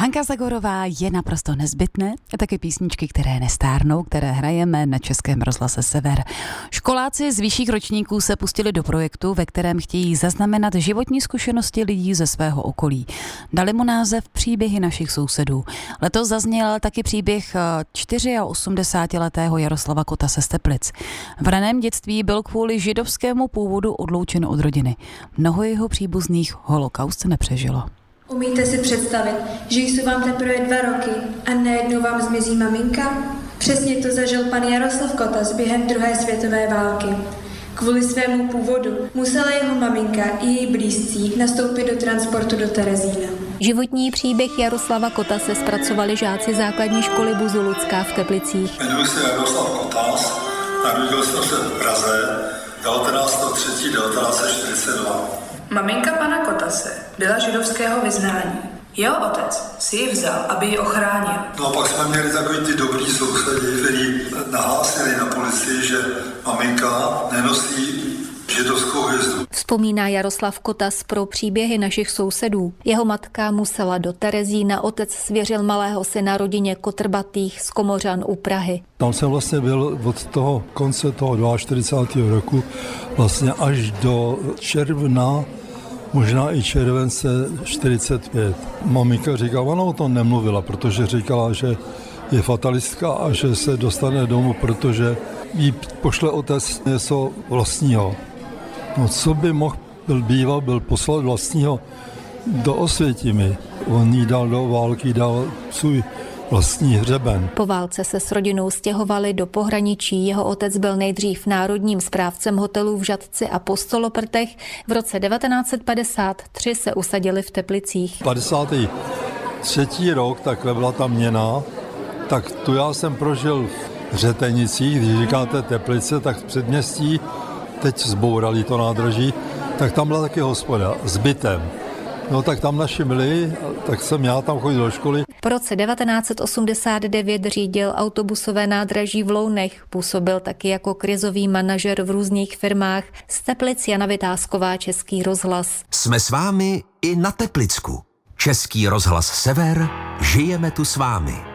Hanka Zagorová je naprosto nezbytné, a taky písničky, které nestárnou, které hrajeme na Českém rozhlase Sever. Školáci z vyšších ročníků se pustili do projektu, ve kterém chtějí zaznamenat životní zkušenosti lidí ze svého okolí. Dali mu název Příběhy našich sousedů. Letos zazněl taky příběh 84letého Jaroslava Kotase z Teplic. V raném dětství byl kvůli židovskému původu odloučen od rodiny. Mnoho jeho příbuzných holokaust nepřežilo. Umíte si představit, že jsou vám teprve 2 roky a najednou vám zmizí maminka? Přesně to zažil pan Jaroslav Kotas během druhé světové války. Kvůli svému původu musela jeho maminka i její blízcí nastoupit do transportu do Terezína. Životní příběh Jaroslava Kotase zpracovali žáci základní školy Buzulucká v Teplicích. Jmenuji se Jaroslav Kotas, narodil jsem se v Praze 19.3.1942. Maminka pana Kotase byla židovského vyznání. Jeho otec si ji vzal, aby ji ochránil. No a pak jsme měli takový ty dobrý sousedi, kteří nahlásili na policii, že maminka nenosí židovskou hvězdu. Vzpomíná Jaroslav Kotas pro Příběhy našich sousedů. Jeho matka musela do Terezína, otec svěřil malého syna rodině Kotrbatých z Komořan u Prahy. Tam jsem vlastně byl od toho konce toho 42. roku vlastně až do června, možná i července 45. Maminka říkala, ona o tom nemluvila, protože říkala, že je fatalistka a že se dostane domů, protože jí pošle otec něco vlastního. No co by mohl byl poslat vlastního do Osvětimi. On jí dal do války, dal svůj vlastní hřeben. Po válce se s rodinou stěhovali do pohraničí. Jeho otec byl nejdřív národním správcem hotelů v Žatci a Postoloprtech. V roce 1953 se usadili v Teplicích. 53. rok, takhle byla ta měna, tak tu já jsem prožil v Řetenicích, když říkáte Teplice, tak v předměstí, teď zbourali to nádraží, tak tam byla taky hospoda s bytem. No tak tam naši byli, tak jsem já tam chodil do školy. Po roce 1989 řídil autobusové nádraží v Lounech. Působil taky jako krizový manažer v různých firmách. Z Teplic Jana Vytázková, Český rozhlas. Jsme s vámi i na Teplicku. Český rozhlas Sever, žijeme tu s vámi.